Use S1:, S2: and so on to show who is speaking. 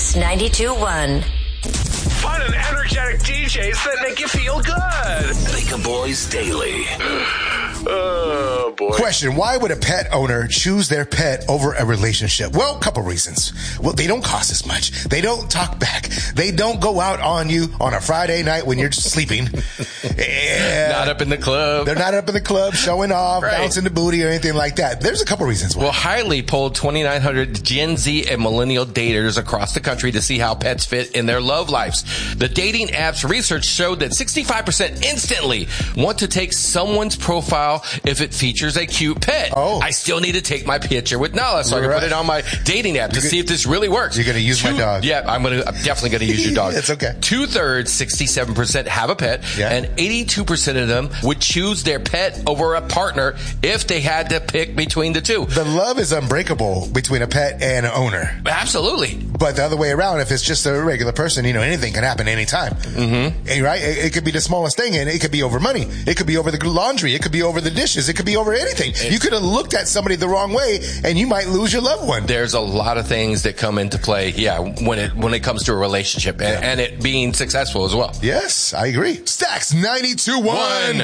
S1: Stacks 92.1.
S2: Fun and energetic DJs that make you feel good.
S3: Baker Boys Daily.
S2: Oh, boy.
S4: Question, why would a pet owner choose their pet over a relationship? Well, a couple reasons. Well, they don't cost as much. They don't talk back. They don't go out on you on a Friday night when you're just sleeping.
S5: Not up in the club.
S4: They're not up in the club showing off,
S5: Right.
S4: bouncing the booty or anything like that. There's a couple reasons why.
S5: Well, Hiley polled 2,900 Gen Z and millennial daters across the country to see how pets fit in their love lives. The dating app's research showed that 65% instantly want to take someone's profile if it features a cute pet.
S4: Oh.
S5: I still need to take my picture with Nala so I can
S4: Right.
S5: put it on my dating app to see if this really works.
S4: You're going to use my dog.
S5: Yeah, I'm definitely going to use your dog.
S4: It's okay.
S5: 2/3, 67% have a pet,
S4: Yeah.
S5: and 82% of them would choose their pet over a partner if they had to pick between the two.
S4: The love is unbreakable between a pet and an owner.
S5: Absolutely.
S4: But the other way around, if it's just a regular person, anything can happen anytime. Mm-hmm. Right? It could be the smallest thing, and it could be over money. It could be over the laundry. It could be over the dishes. It could be over anything. You could have looked at somebody the wrong way, and you might lose your loved one.
S5: There's a lot of things that come into play, when it comes to a relationship and it being successful as well.
S4: Yes, I agree. Stacks 92.1.